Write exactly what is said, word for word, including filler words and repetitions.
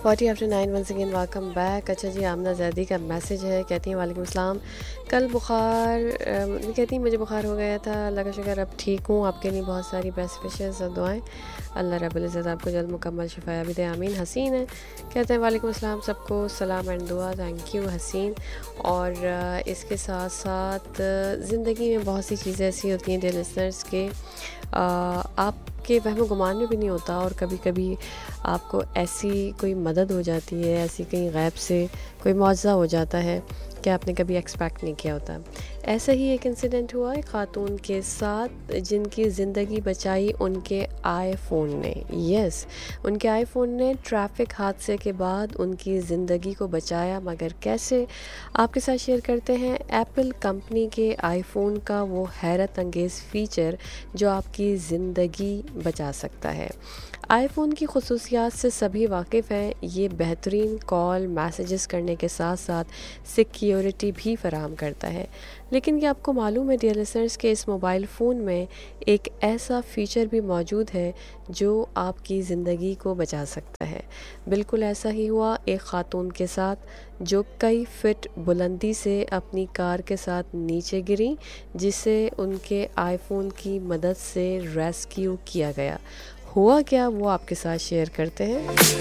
Forty after nine ones again welcome back. अच्छा जी, आमना ज़ैदी का message है, कहती हैं वालेकुम अस्सलाम। कल बुखार अ, कहती हैं मुझे बुखार हो गया था, अल्लाह का शुक्र अब ठीक हूँ। आपके लिए बहुत सारी बेस्ट विशेस और दुआएं। अल्लाह रब्बुल इज़्ज़त आपको जल्द मुकम्मल शिफाया भी दे, आमीन। हसीन है, कहते हैं वालेकुम अस्सलाम, सबको सलाम एंड दुआ। थैंक यू हसीन। और अ, इसके साथ साथ ज़िंदगी में बहुत सी चीज़ें ऐसी होती हैं डियर लिसनर्स के आपके वहम गुमान में भी नहीं होता, और कभी कभी आपको ऐसी कोई मदद हो जाती है, ऐसी कहीं गैब से कोई मुआवजा हो जाता है कि आपने कभी एक्सपेक्ट नहीं किया होता। ऐसा ही एक इंसिडेंट हुआ है खातून के साथ जिनकी ज़िंदगी बचाई उनके आईफोन ने। यस, उनके आईफोन ने ट्रैफिक हादसे के बाद उनकी ज़िंदगी को बचाया। मगर कैसे, आपके साथ शेयर करते हैं एप्पल कंपनी के आईफोन का वो हैरत अंगेज़ फ़ीचर जो आपकी ज़िंदगी बचा सकता है। आईफोन की खुसूसियात से सभी वाकिफ़ हैं। ये बेहतरीन कॉल मैसेजेस करने के साथ साथ सिक्योरिटी भी फराहम करता है। लेकिन क्या आपको मालूम है डियर लिसनर्स के इस मोबाइल फ़ोन में एक ऐसा फ़ीचर भी मौजूद है जो आपकी ज़िंदगी को बचा सकता है। बिल्कुल ऐसा ही हुआ एक ख़ातून के साथ जो कई फ़िट बुलंदी से अपनी कार के साथ नीचे गिरी, जिसे उनके आईफोन की मदद से रेस्क्यू किया गया। हुआ क्या, वो आपके साथ शेयर करते हैं।